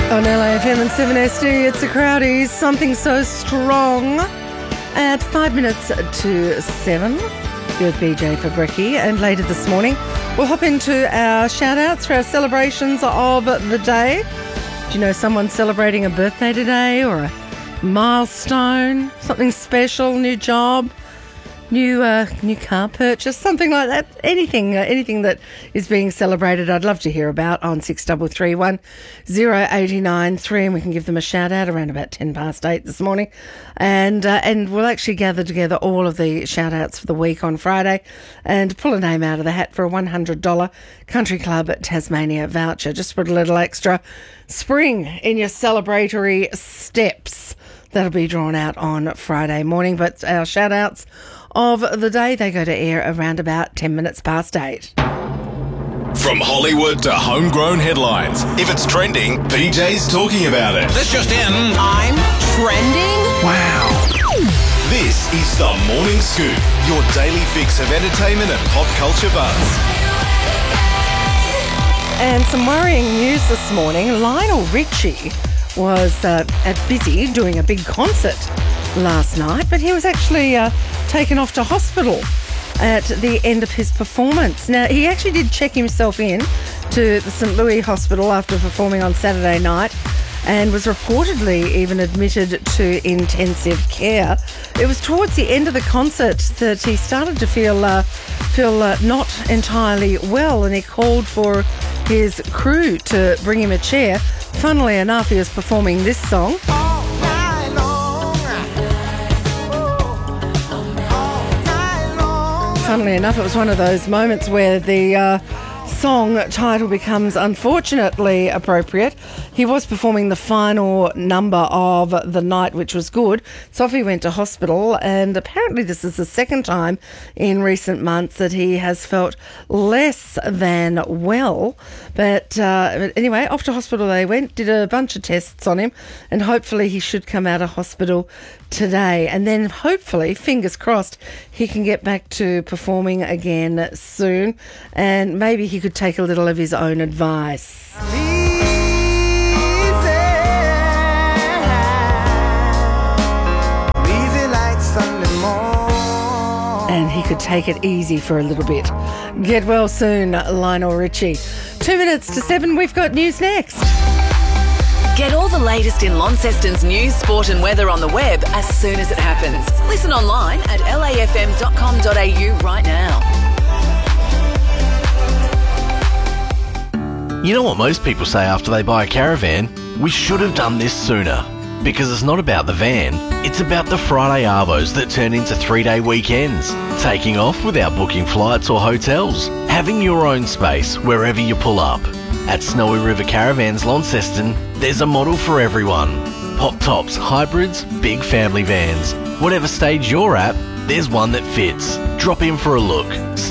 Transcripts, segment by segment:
On LAFM and 7SD, it's the Crowdies, Something So Strong. At 5 minutes to 7, you're with BJ for Brekkie. And later this morning, we'll hop into our shout-outs for our celebrations of the day. Do you know someone celebrating a birthday today or a milestone, something special, new job, new car purchase, something like that? Anything that is being celebrated, I'd love to hear about on 6331 089 3, and we can give them a shout out around about 8:10 this morning, and we'll actually gather together all of the shout outs for the week on Friday and pull a name out of the hat for a $100 Country Club Tasmania voucher. Just put a little extra spring in your celebratory steps. That'll be drawn out on Friday morning, but our shout outs of the day, they go to air around about 8:10. From Hollywood to homegrown headlines, if it's trending, BJ's talking about it. This just in. I'm trending? Wow. This is The Morning Scoop, your daily fix of entertainment and pop culture buzz. And some worrying news this morning. Lionel Richie was busy doing a big concert last night, but he was actually taken off to hospital at the end of his performance. Now, he actually did check himself in to the St. Louis Hospital after performing on Saturday night and was reportedly even admitted to intensive care. It was towards the end of the concert that he started to feel not entirely well, and he called for his crew to bring him a chair. Funnily enough, he was performing this song. Funnily enough, it was one of those moments where the song title becomes unfortunately appropriate. He was performing the final number of the night, which was good. Sophie went to hospital, and apparently this is the second time in recent months that he has felt less than well. But anyway, off to hospital they went, did a bunch of tests on him, and hopefully he should come out of hospital today. And then hopefully, fingers crossed, he can get back to performing again soon, and maybe he could take a little of his own advice. And he could take it easy for a little bit. Get well soon, Lionel Richie. 2 minutes to 7, we've got news next. Get all the latest in Launceston's news, sport and weather on the web as soon as it happens. Listen online at lafm.com.au right now. You know what most people say after they buy a caravan? We should have done this sooner. Because it's not about the van, it's about the Friday arvos that turn into 3-day weekends. Taking off without booking flights or hotels. Having your own space wherever you pull up. At Snowy River Caravans Launceston, there's a model for everyone. Pop tops, hybrids, big family vans. Whatever stage you're at, there's one that fits. Drop in for a look.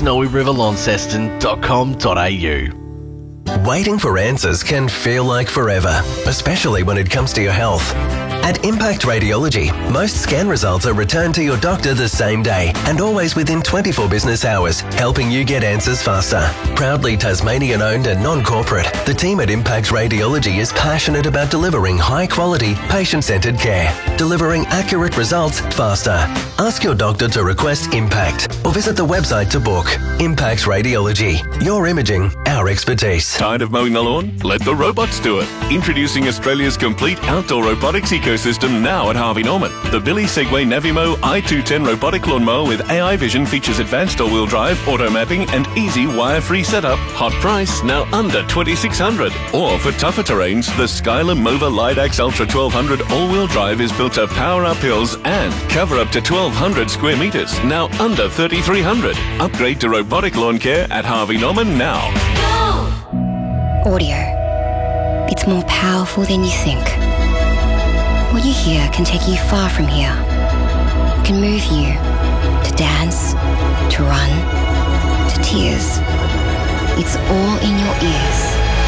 snowyriverlaunceston.com.au. Waiting for answers can feel like forever, especially when it comes to your health. At Impact Radiology, most scan results are returned to your doctor the same day and always within 24 business hours, helping you get answers faster. Proudly Tasmanian-owned and non-corporate, the team at Impact Radiology is passionate about delivering high-quality, patient-centred care, delivering accurate results faster. Ask your doctor to request Impact or visit the website to book. Impact Radiology, your imaging, our expertise. Tired of mowing the lawn? Let the robots do it. Introducing Australia's complete outdoor robotics ecosystem now at Harvey Norman. The Billy Segway Navimo i210 robotic lawnmower with AI vision features advanced all-wheel drive, auto mapping and easy wire-free setup. Hot price, now under $2,600. Or for tougher terrains, the Skylum Mova Lidax Ultra 1200 all-wheel drive is built to power up hills and cover up to 1,200 square metres, now under $3,300. Upgrade to robotic lawn care at Harvey Norman now. Audio. It's more powerful than you think. What you hear can take you far from here. It can move you to dance, to run, to tears. It's all in your ears.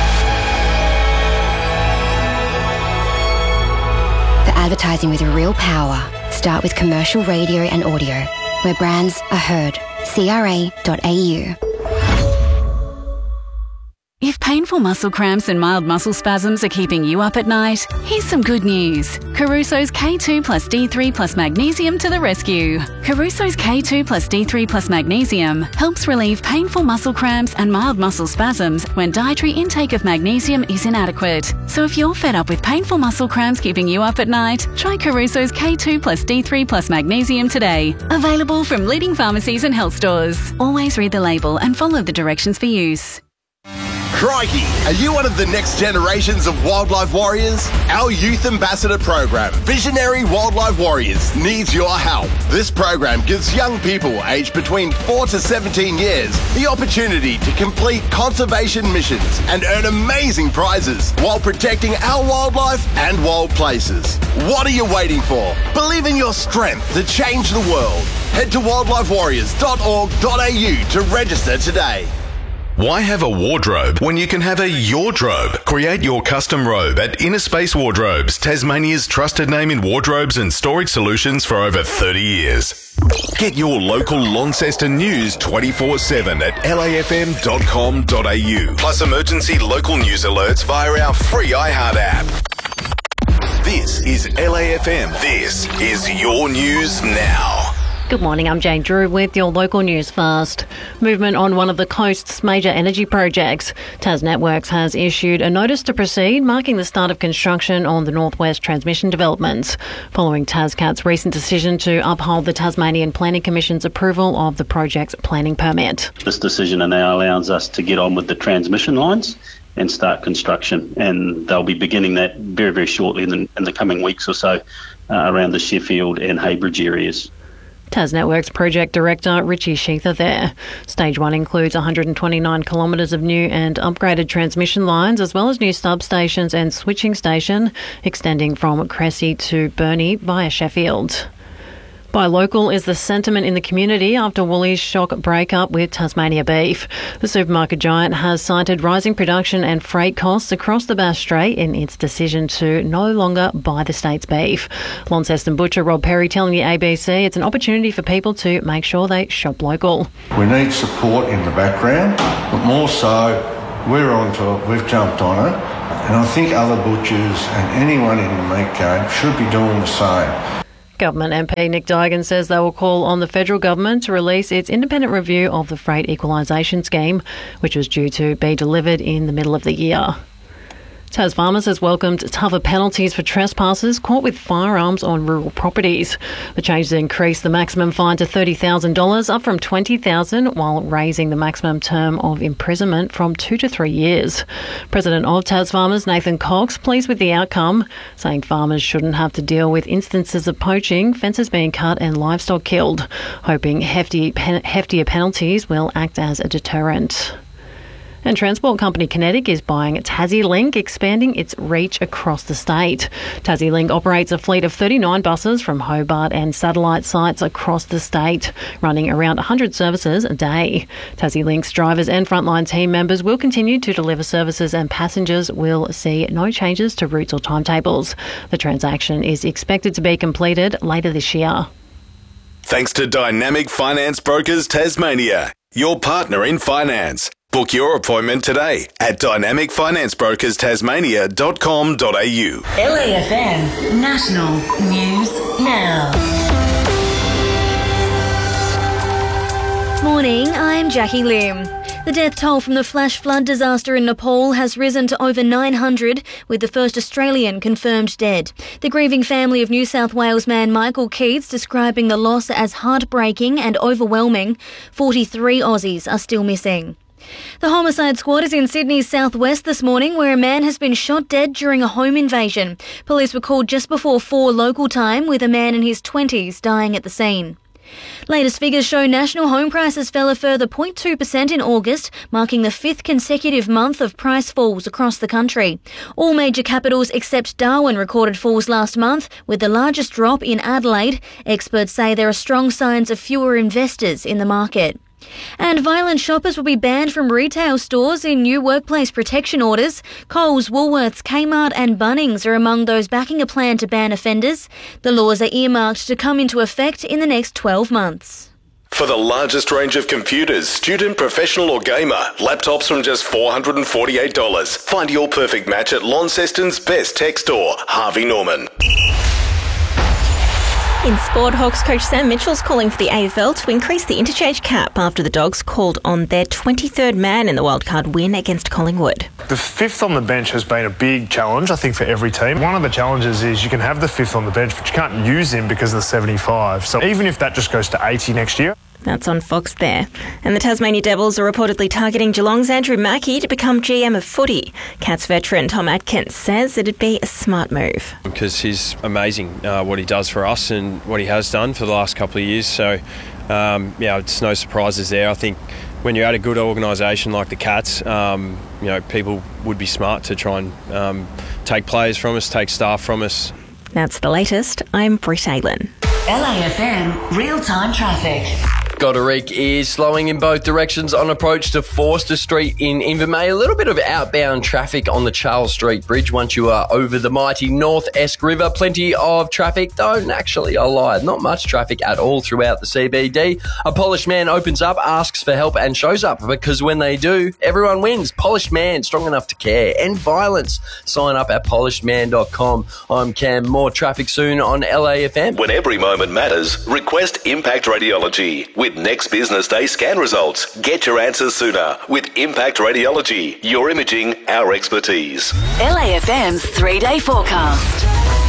For advertising with real power, start with commercial radio and audio, where brands are heard. CRA.au. If painful muscle cramps and mild muscle spasms are keeping you up at night? Here's some good news. Caruso's K2 plus D3 plus magnesium to the rescue. Caruso's K2 plus D3 plus magnesium helps relieve painful muscle cramps and mild muscle spasms when dietary intake of magnesium is inadequate. So if you're fed up with painful muscle cramps keeping you up at night, try Caruso's K2 plus D3 plus magnesium today. Available from leading pharmacies and health stores. Always read the label and follow the directions for use. Crikey, are you one of the next generations of wildlife warriors? Our Youth Ambassador program, Visionary Wildlife Warriors, needs your help. This program gives young people aged between 4 to 17 years the opportunity to complete conservation missions and earn amazing prizes while protecting our wildlife and wild places. What are you waiting for? Believe in your strength to change the world. Head to wildlifewarriors.org.au to register today. Why have a wardrobe when you can have a yourdrobe? Create your custom robe at Inner Space Wardrobes, Tasmania's trusted name in wardrobes and storage solutions for over 30 years. Get your local Launceston news 24/7 at lafm.com.au. Plus emergency local news alerts via our free iHeart app. This is LAFM. This is your news now. Good morning, I'm Jane Drew with your local news first. Movement on one of the coast's major energy projects. TasNetworks has issued a notice to proceed, marking the start of construction on the Northwest Transmission developments, following TasCat's recent decision to uphold the Tasmanian Planning Commission's approval of the project's planning permit. This decision now allows us to get on with the transmission lines and start construction, and they'll be beginning that very, very shortly in the coming weeks or so around the Sheffield and Heybridge areas. TasNetworks Project Director Richie Sheether there. Stage 1 includes 129 kilometres of new and upgraded transmission lines, as well as new substations and switching station extending from Cressy to Burnie via Sheffield. Buy local is the sentiment in the community after Woolies' shock breakup with Tasmania beef. The supermarket giant has cited rising production and freight costs across the Bass Strait in its decision to no longer buy the state's beef. Launceston butcher Rob Perry telling the ABC it's an opportunity for people to make sure they shop local. We need support in the background, but more so, we're onto it, we've jumped on it, and I think other butchers and anyone in the meat game should be doing the same. Government MP Nick Duigan says they will call on the federal government to release its independent review of the freight equalisation scheme, which was due to be delivered in the middle of the year. Tas Farmers has welcomed tougher penalties for trespassers caught with firearms on rural properties. The changes increased the maximum fine to $30,000, up from $20,000, while raising the maximum term of imprisonment from 2 to 3 years. President of Tas Farmers, Nathan Cox, pleased with the outcome, saying farmers shouldn't have to deal with instances of poaching, fences being cut and livestock killed, hoping heftier penalties will act as a deterrent. And transport company Kinetic is buying TassieLink, expanding its reach across the state. TassieLink operates a fleet of 39 buses from Hobart and satellite sites across the state, running around 100 services a day. TassieLink's drivers and frontline team members will continue to deliver services, and passengers will see no changes to routes or timetables. The transaction is expected to be completed later this year. Thanks to Dynamic Finance Brokers Tasmania, your partner in finance. Book your appointment today at dynamicfinanceBrokersTasmania.com.au. LAFM National News Now. Morning, I'm Jackie Lim. The death toll from the flash flood disaster in Nepal has risen to over 900, with the first Australian confirmed dead. The grieving family of New South Wales man Michael Keats describing the loss as heartbreaking and overwhelming. 43 Aussies are still missing. The homicide squad is in Sydney's southwest this morning, where a man has been shot dead during a home invasion. Police were called just before 4 local time, with a man in his 20s dying at the scene. Latest figures show national home prices fell a further 0.2% in August, marking the 5th consecutive month of price falls across the country. All major capitals except Darwin recorded falls last month, with the largest drop in Adelaide. Experts say there are strong signs of fewer investors in the market. And violent shoppers will be banned from retail stores in new workplace protection orders. Coles, Woolworths, Kmart and Bunnings are among those backing a plan to ban offenders. The laws are earmarked to come into effect in the next 12 months. for the largest range of computers, student, professional or gamer. Laptops from just $448. Find your perfect match at Launceston's best tech store, Harvey Norman. In sport, Hawks coach Sam Mitchell's calling for the AFL to increase the interchange cap after the Dogs called on their 23rd man in the wildcard win against Collingwood. The fifth on the bench has been a big challenge, I think, for every team. One of the challenges is you can have the fifth on the bench, but you can't use him because of the 75. So even if that just goes to 80 next year. That's on Fox there. And the Tasmania Devils are reportedly targeting Geelong's Andrew Mackie to become GM of footy. Cats veteran Tom Atkins says it'd be a smart move. Because he's amazing what he does for us and what he has done for the last couple of years. So, it's no surprises there. I think when you're at a good organisation like the Cats, people would be smart to try and take players from us, take staff from us. That's the latest. I'm Britt Aylen. LAFM real-time traffic. Goderic is slowing in both directions on approach to Forster Street in Invermay. A little bit of outbound traffic on the Charles Street Bridge once you are over the mighty North Esk River. Plenty of traffic. I lied. Not much traffic at all throughout the CBD. A polished man opens up, asks for help and shows up because when they do, everyone wins. Polished Man, strong enough to care. End violence. Sign up at polishedman.com. I'm Cam. More traffic soon on LAFM. When every moment matters, request Impact Radiology. With next business day scan results, get your answers sooner with Impact Radiology. Your imaging, our expertise. LAFM's 3-day forecast.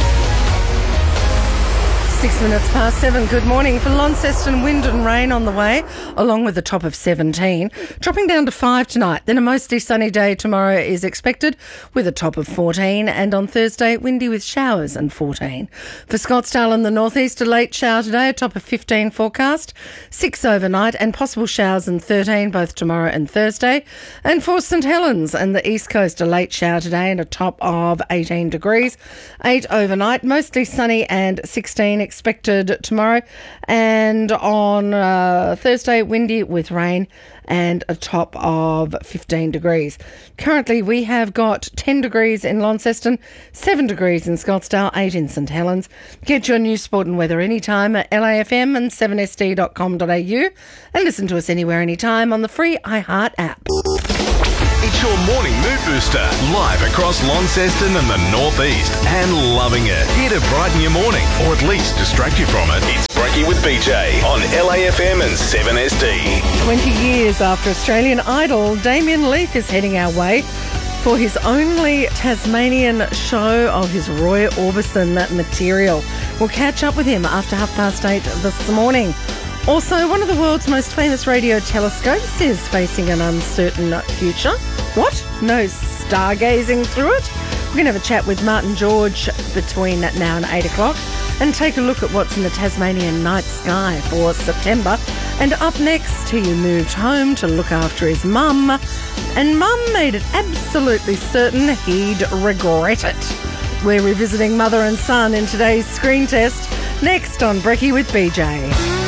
6 minutes past 7. Good morning. For Launceston, wind and rain on the way, along with a top of 17. Dropping down to 5 tonight. Then a mostly sunny day tomorrow is expected with a top of 14. And on Thursday, windy with showers and 14. For Scottsdale and the northeast, a late shower today, a top of 15 forecast. 6 overnight and possible showers and 13 both tomorrow and Thursday. And for St Helens and the east coast, a late shower today and a top of 18 degrees. 8 overnight, mostly sunny and 16 expected tomorrow, and on Thursday windy with rain and a top of 15 degrees. Currently we have got 10 degrees in Launceston, 7 degrees in Scottsdale, 8 in St Helens. Get your news, sport and weather anytime at LAFM and 7sd.com.au and listen to us anywhere anytime on the free iHeart app. It's your morning mood booster, live across Launceston and the northeast, and loving it. Here to brighten your morning, or at least distract you from it. It's Breaky with BJ on LAFM and 7SD. 20 years after Australian Idol, Damien Leith is heading our way for his only Tasmanian show of his Roy Orbison material. We'll catch up with him after 8:30 this morning. Also, one of the world's most famous radio telescopes is facing an uncertain future. What? No stargazing through it? We're going to have a chat with Martin George between now and 8 o'clock and take a look at what's in the Tasmanian night sky for September. And up next, he moved home to look after his mum, and mum made it absolutely certain he'd regret it. We're revisiting mother and son in today's screen test, next on Breaky with BJ.